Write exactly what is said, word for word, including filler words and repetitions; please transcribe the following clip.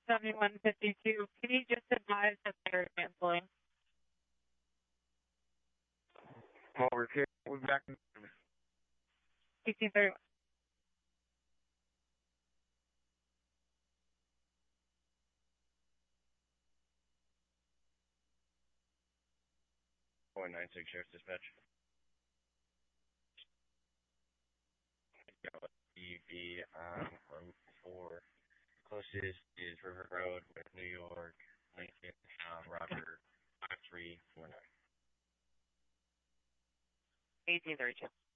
seventy-one fifty-two. Can you just advise that they're canceling? Well, we're here. We'll be back in eighteen thirty-one. four nine six Sheriff's Dispatch. B B um, from four. Closest is River Road with New York, Lincoln, um, Roger, five three four nine. eighteen thirty-two.